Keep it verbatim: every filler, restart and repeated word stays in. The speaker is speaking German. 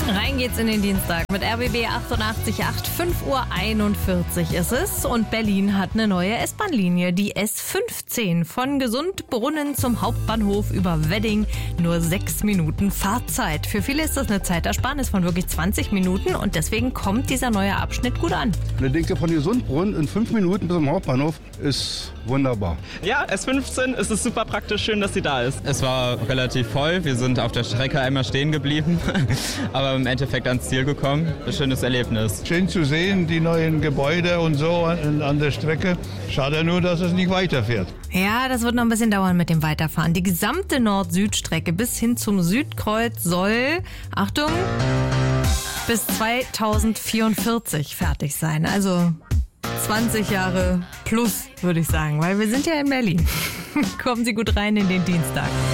Rein geht's in den Dienstag mit R B B achtundachtzig Komma acht. fünf Uhr einundvierzig ist es und Berlin hat eine neue S-Bahn-Linie, die S fünfzehn. Von Gesundbrunnen zum Hauptbahnhof über Wedding nur sechs Minuten Fahrzeit. Für viele ist das eine Zeitersparnis von wirklich zwanzig Minuten und deswegen kommt dieser neue Abschnitt gut an. Eine Denke von Gesundbrunnen in fünf Minuten bis zum Hauptbahnhof ist wunderbar. Ja, S fünfzehn ist es super praktisch, schön, dass sie da ist. Es war relativ voll, wir sind auf der Strecke einmal stehen geblieben, aber im Endeffekt ans Ziel gekommen. Ein schönes Erlebnis. Schön zu sehen, die neuen Gebäude und so an, an der Strecke. Schade nur, dass es nicht weiterfährt. Ja, das wird noch ein bisschen dauern mit dem Weiterfahren. Die gesamte Nord-Süd-Strecke bis hin zum Südkreuz soll, Achtung, bis zweitausendvierundvierzig fertig sein. Also zwanzig Jahre plus, würde ich sagen, weil wir sind ja in Berlin. Kommen Sie gut rein in den Dienstag.